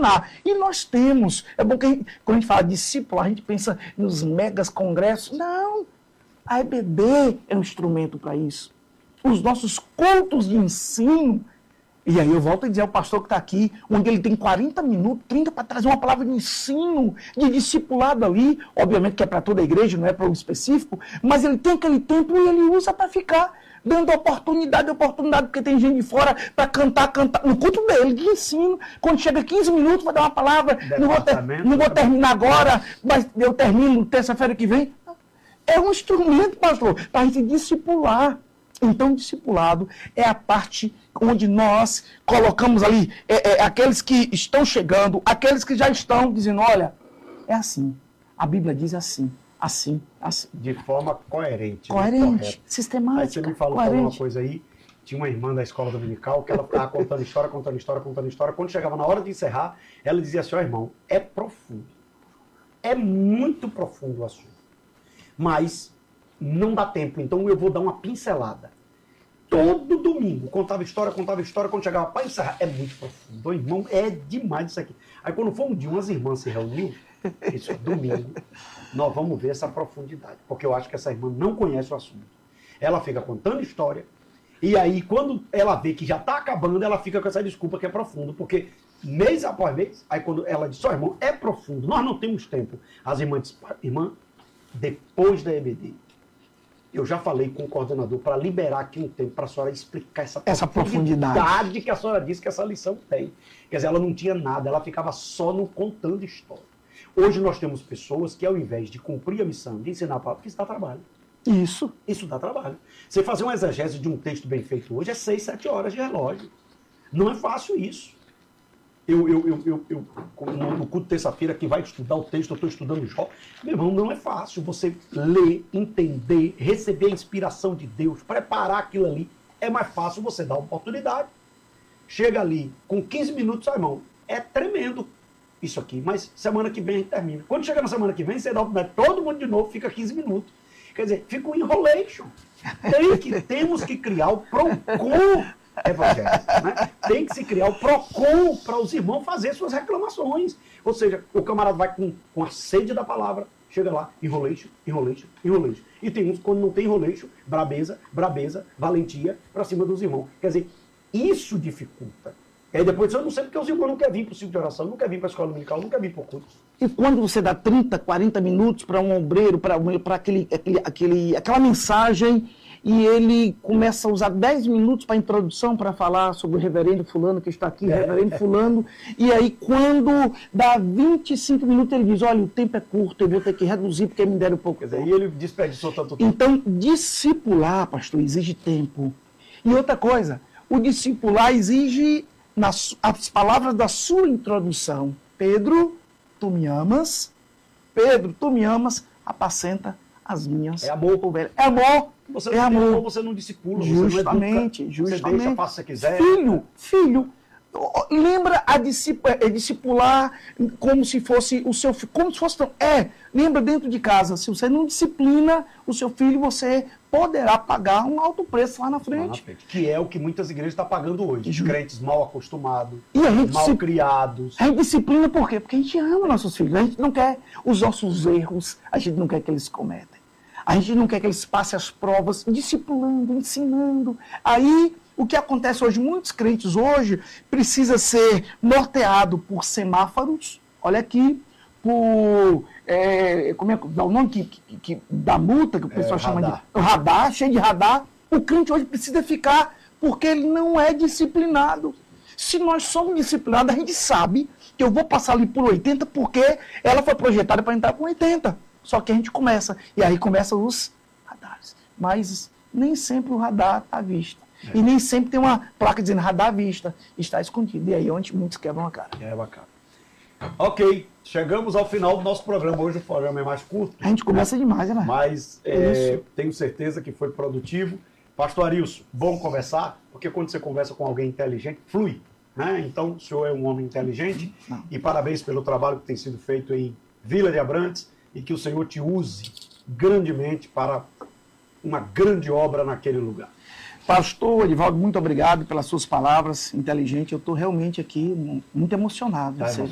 ensinar. E nós temos. É bom que quando a gente fala discípulo, a gente pensa nos megas congressos. Não. A EBD é um instrumento para isso. Os nossos cultos de ensino. E aí eu volto a dizer ao pastor que está aqui, onde ele tem 40 minutos, 30 para trazer uma palavra de ensino, de discipulado ali, obviamente que é para toda a igreja, não é para um específico, mas ele tem aquele tempo e ele usa para ficar dando oportunidade, porque tem gente de fora para cantar, no culto dele, de ensino. Quando chega 15 minutos, vai dar uma palavra, não vou terminar agora, mas eu termino terça-feira que vem. É um instrumento, pastor, para a gente discipular. Então, discipulado é a parte onde nós colocamos ali aqueles que estão chegando, aqueles que já estão dizendo, olha, é assim. A Bíblia diz assim, assim, assim. De forma coerente. Coerente, sistemática. Aí você me falou uma coisa aí, tinha uma irmã da escola dominical que ela ficava contando história. Quando chegava na hora de encerrar, ela dizia assim, ó irmão, é profundo. É muito profundo o assunto. Mas não dá tempo, então eu vou dar uma pincelada. Todo domingo, contava história, quando chegava para encerrar, é muito profundo. Ô, irmão, é demais isso aqui. Aí quando foi um dia, umas irmãs se reuniram, isso domingo, nós vamos ver essa profundidade, porque eu acho que essa irmã não conhece o assunto. Ela fica contando história, e aí quando ela vê que já está acabando, ela fica com essa desculpa que é profundo, porque mês após mês, aí quando ela diz, ó irmão, é profundo, nós não temos tempo. As irmãs dizem, irmã, depois da EBD, eu já falei com o coordenador para liberar aqui um tempo para a senhora explicar essa profundidade que a senhora disse que essa lição tem. Quer dizer, ela não tinha nada, ela ficava só no contando história. Hoje nós temos pessoas que, ao invés de cumprir a missão, de ensinar a palavra, porque isso dá trabalho. Isso dá trabalho. Você fazer um exegese de um texto bem feito hoje é 6, 7 horas de relógio. Não é fácil isso. Eu no culto de terça-feira, que vai estudar o texto, eu estou estudando Jó. Meu irmão, não é fácil você ler, entender, receber a inspiração de Deus, preparar aquilo ali. É mais fácil você dar oportunidade. Chega ali, com 15 minutos, irmão, é tremendo isso aqui, mas semana que vem a gente termina. Quando chega na semana que vem, você dá oportunidade, todo mundo de novo fica 15 minutos. Quer dizer, fica um enrolation. Temos que criar o PROCON evangélico, né? Tem que se criar o PROCON para os irmãos fazer suas reclamações. Ou seja, o camarada vai com a sede da palavra, chega lá, enrolation. E tem uns, quando não tem enrolation, brabeza, valentia para cima dos irmãos. Quer dizer, isso dificulta. E aí depois eu não sei porque os irmãos não querem vir para o ciclo de oração, não querem vir para a escola dominical, não querem vir para o culto. E quando você dá 30, 40 minutos para um obreiro, para aquela mensagem, e ele começa a usar 10 minutos para a introdução, para falar sobre o reverendo fulano que está aqui, reverendo fulano, e aí quando dá 25 minutos ele diz, olha, o tempo é curto, eu vou ter que reduzir porque me deram pouco. Quer dizer, e ele desperdiçou tanto tempo. Então, discipular, pastor, exige tempo. E outra coisa, o discipular exige as palavras da sua introdução. Pedro, tu me amas? Pedro, tu me amas? Apacenta as minhas ovelhas. É amor. Você não tem amor, você não discipula, justamente, você não educa, você deixa, faça o que quiser. Filho, lembra a discipular como se fosse o seu filho, lembra dentro de casa, se você não disciplina o seu filho, você poderá pagar um alto preço lá na frente. Que é o que muitas igrejas estão pagando hoje. Os crentes mal acostumados, mal criados. A gente disciplina por quê? Porque a gente ama nossos filhos, a gente não quer os nossos erros, a gente não quer que eles cometem. A gente não quer que eles passem as provas, discipulando, ensinando. Aí, o que acontece hoje, muitos crentes hoje precisa ser norteado por semáforos, olha aqui, por, como é que dá o nome da multa, que o pessoal chama radar. De radar, cheio de radar. O crente hoje precisa ficar, porque ele não é disciplinado. Se nós somos disciplinados, a gente sabe que eu vou passar ali por 80, porque ela foi projetada para entrar com 80. Só que a gente começa, e aí começam os radares. Mas nem sempre o radar está à vista. E nem sempre tem uma placa dizendo radar à vista, está escondido. E aí onde muitos quebram a cara. É bacana. Ok, chegamos ao final do nosso programa. Hoje o programa é mais curto. A gente começa demais, né? Mas tenho certeza que foi produtivo. Pastor Arilson, bom conversar, porque quando você conversa com alguém inteligente, flui. Né? Então, o senhor é um homem inteligente e parabéns pelo trabalho que tem sido feito em Vila de Abrantes. E que o Senhor te use grandemente para uma grande obra naquele lugar. Pastor Edivaldo, muito obrigado pelas suas palavras inteligentes. Eu estou realmente aqui muito emocionado.